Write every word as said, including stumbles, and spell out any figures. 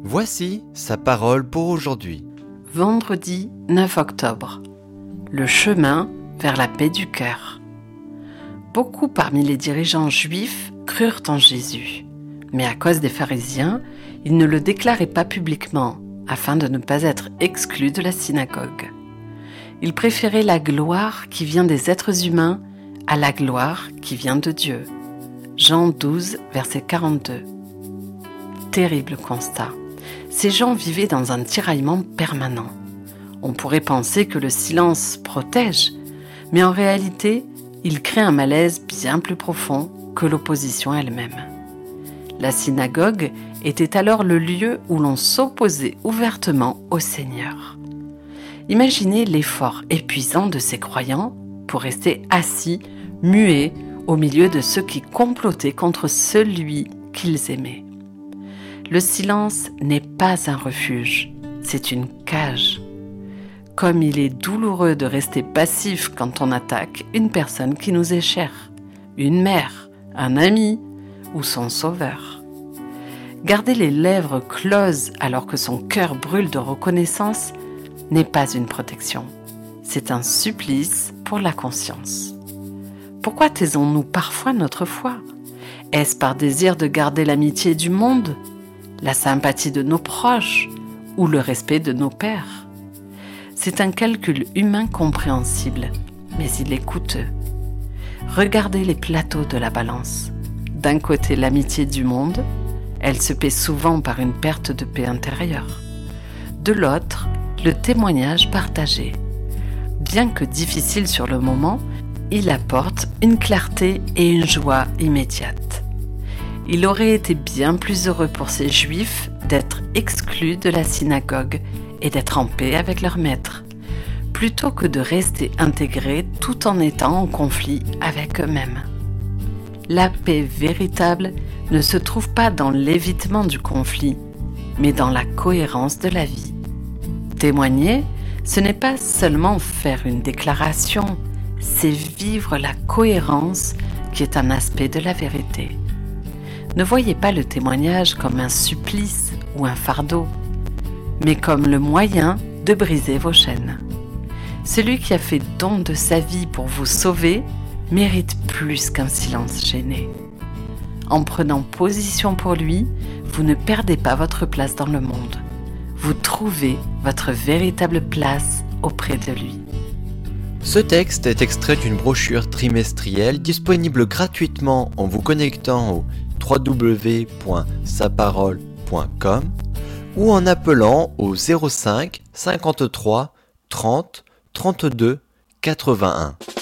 Voici sa parole pour aujourd'hui. Vendredi neuf octobre. Le chemin vers la paix du cœur. Beaucoup parmi les dirigeants juifs crurent en Jésus, mais à cause des pharisiens, ils ne le déclaraient pas publiquement, afin de ne pas être exclus de la synagogue. Ils préféraient la gloire qui vient des êtres humains à la gloire qui vient de Dieu. Jean douze, verset quarante-deux. Terrible constat. Ces gens vivaient dans un tiraillement permanent. On pourrait penser que le silence protège, mais en réalité, il crée un malaise bien plus profond que l'opposition elle-même. La synagogue était alors le lieu où l'on s'opposait ouvertement au Seigneur. Imaginez l'effort épuisant de ces croyants pour rester assis, muets, au milieu de ceux qui complotaient contre celui qu'ils aimaient. Le silence n'est pas un refuge, c'est une cage. Comme il est douloureux de rester passif quand on attaque une personne qui nous est chère, une mère, un ami ou son sauveur. Garder les lèvres closes alors que son cœur brûle de reconnaissance n'est pas une protection, c'est un supplice pour la conscience. Pourquoi taisons-nous parfois notre foi ? Est-ce par désir de garder l'amitié du monde, la sympathie de nos proches ou le respect de nos pairs ? C'est un calcul humain compréhensible, mais il est coûteux. Regardez les plateaux de la balance. D'un côté, l'amitié du monde, elle se paie souvent par une perte de paix intérieure. De l'autre, le témoignage partagé. Bien que difficile sur le moment, il apporte une clarté et une joie immédiates. Il aurait été bien plus heureux pour ces Juifs d'être exclus de la synagogue et d'être en paix avec leur maître, plutôt que de rester intégrés tout en étant en conflit avec eux-mêmes. La paix véritable ne se trouve pas dans l'évitement du conflit, mais dans la cohérence de la vie. Témoigner, ce n'est pas seulement faire une déclaration, c'est vivre la cohérence qui est un aspect de la vérité. Ne voyez pas le témoignage comme un supplice ou un fardeau, mais comme le moyen de briser vos chaînes. Celui qui a fait don de sa vie pour vous sauver mérite plus qu'un silence gêné. En prenant position pour lui, vous ne perdez pas votre place dans le monde. Vous trouvez votre véritable place auprès de lui. Ce texte est extrait d'une brochure trimestrielle disponible gratuitement en vous connectant au w w w point sa parole point com ou en appelant au zéro cinq cinquante-trois trente trente-deux quatre-vingt-un.